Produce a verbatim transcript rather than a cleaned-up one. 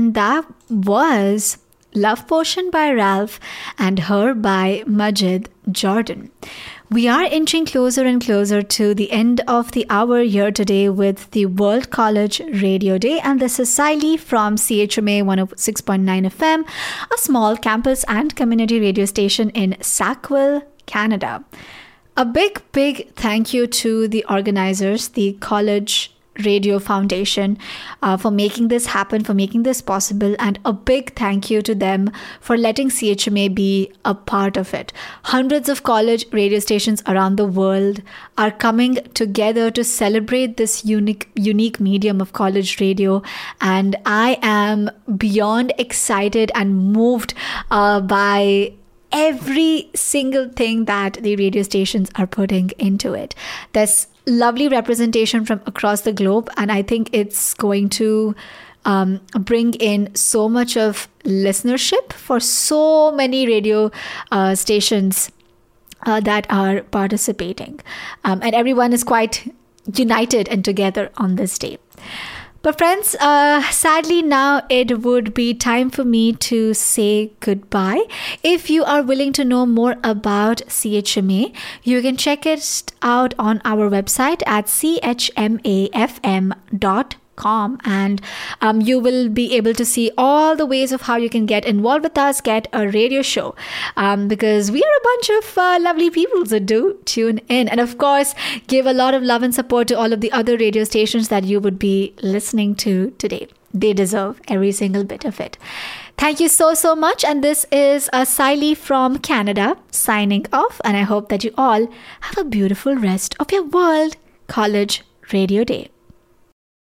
and that was Love Potion by Ralph and Her by Majid Jordan. We are inching closer and closer to the end of the hour here today with the World College Radio Day, and this is Siley from C H M A one oh six point nine F M, a small campus and community radio station in Sackville, Canada. A big, big thank you to the organizers, the College Radio Foundation, uh, for making this happen, for making this possible, and a big thank you to them for letting C H M A be a part of it. Hundreds of college radio stations around the world are coming together to celebrate this unique, unique medium of college radio, and I am beyond excited and moved uh, by every single thing that the radio stations are putting into it. There's lovely representation from across the globe, and I think it's going to um, bring in so much of listenership for so many radio uh, stations uh, that are participating. Um, and everyone is quite united and together on this day. But friends, uh, sadly now it would be time for me to say goodbye. If you are willing to know more about C H M A, you can check it out on our website at c h m a f m dot com, and um, you will be able to see all the ways of how you can get involved with us, get a radio show, um, because we are a bunch of uh, lovely people, so do tune in. And of course, give a lot of love and support to all of the other radio stations that you would be listening to today. They deserve every single bit of it. Thank you so, so much. And this is a Siley from Canada signing off. And I hope that you all have a beautiful rest of your World College Radio Day.